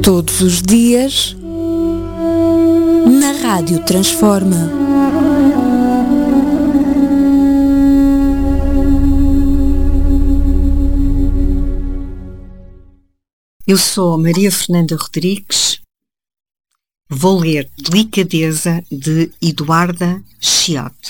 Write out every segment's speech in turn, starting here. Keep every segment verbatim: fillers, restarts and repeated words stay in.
Todos os dias, na Rádio Transforma. Eu sou Maria Fernanda Rodrigues. Vou ler Delicadeza de Eduarda Chiotte.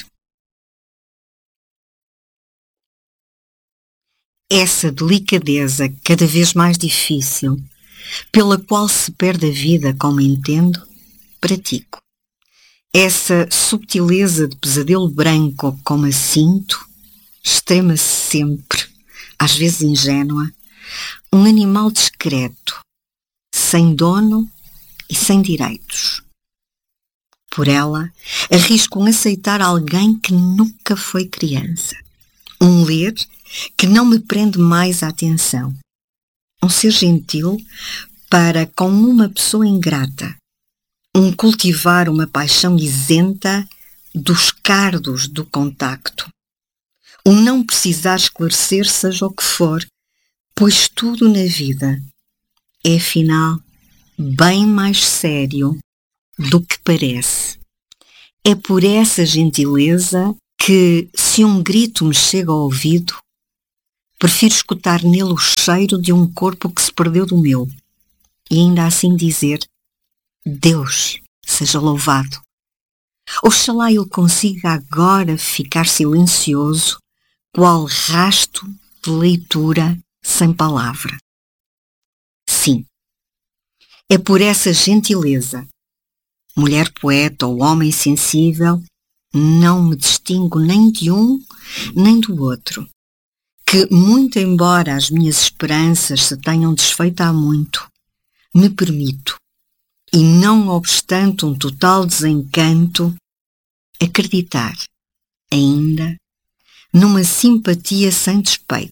Essa delicadeza cada vez mais difícil, pela qual se perde a vida como entendo, pratico. Essa subtileza de pesadelo branco como a sinto, extrema-se sempre, às vezes ingênua, um animal discreto, sem dono e sem direitos. Por ela, arrisco um aceitar alguém que nunca foi criança, um ler que não me prende mais a atenção, um ser gentil para com uma pessoa ingrata, um cultivar uma paixão isenta dos cardos do contacto, um não precisar esclarecer seja o que for, pois tudo na vida é afinal bem mais sério do que parece. É por essa gentileza que, se um grito me chega ao ouvido, prefiro escutar nele o cheiro de um corpo que se perdeu do meu e ainda assim dizer: Deus seja louvado. Oxalá ele consiga agora ficar silencioso, qual rasto de leitura sem palavra. Sim, é por essa gentileza, mulher poeta ou homem sensível, não me distingo nem de um nem do outro, que, muito embora as minhas esperanças se tenham desfeito há muito, me permito, e não obstante um total desencanto, acreditar, ainda, numa simpatia sem despeito,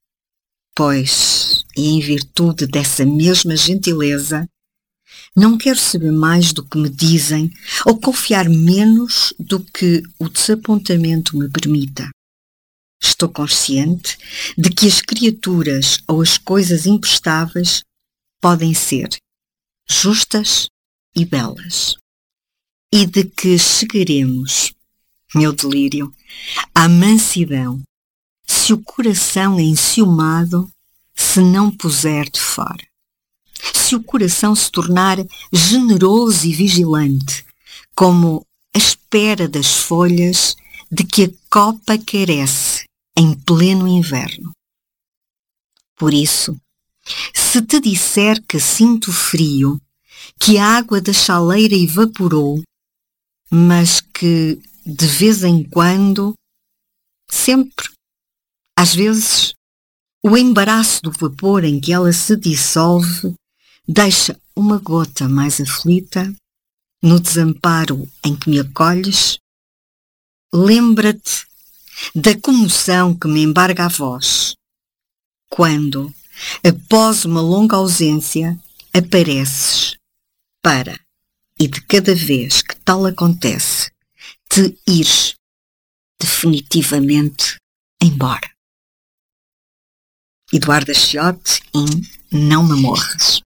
pois, e em virtude dessa mesma gentileza, não quero saber mais do que me dizem ou confiar menos do que o desapontamento me permita. Estou consciente de que as criaturas ou as coisas imprestáveis podem ser justas e belas, e de que chegaremos, meu delírio, à mansidão, se o coração enciumado se não puser de fora, se o coração se tornar generoso e vigilante, como a espera das folhas de que a copa carece em pleno inverno. Por isso, se te disser que sinto frio, que a água da chaleira evaporou, mas que, de vez em quando, sempre, às vezes, o embaraço do vapor em que ela se dissolve deixa uma gota mais aflita, no desamparo em que me acolhes, lembra-te da comoção que me embarga a voz, quando, após uma longa ausência, apareces para, e de cada vez que tal acontece, te ires definitivamente embora. Eduarda Chiotte em Não Me Morras.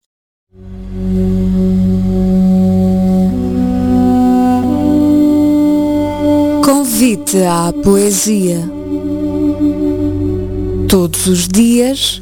Convite à poesia. Todos os dias,